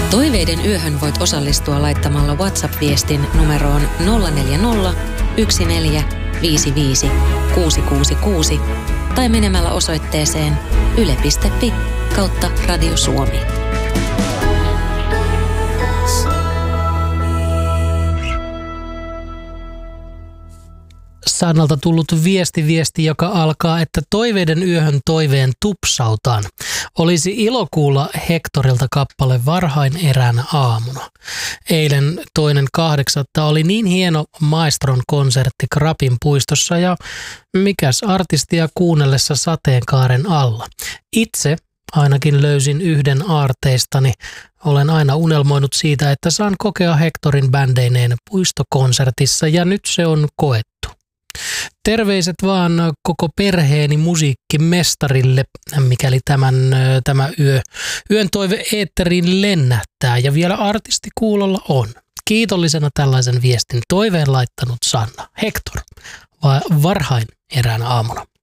Toiveiden yöhön voit osallistua laittamalla WhatsApp-viestin numeroon 040 1455 666 tai menemällä osoitteeseen yle.fi/Radio Suomi. Sannalta tullut viesti, joka alkaa, että toiveiden yöhön toiveen tupsautaan. Olisi ilo kuulla Hectorilta kappale Varhain eräänä aamuna. Eilen 2.8. oli niin hieno Maestron konsertti Krapin puistossa ja mikäs artistia kuunnellessa sateenkaaren alla. Itse ainakin löysin yhden aarteistani. Olen aina unelmoinut siitä, että saan kokea Hectorin bändeineen puistokonsertissa ja nyt se on koettu. Terveiset vaan koko perheeni musiikkimestarille, mikäli tämä yön toive eetteriin lennähtää ja vielä artisti kuulolla on. Kiitollisena tällaisen viestin toiveen laittanut Sanna. Hector, varhain eräänä aamuna.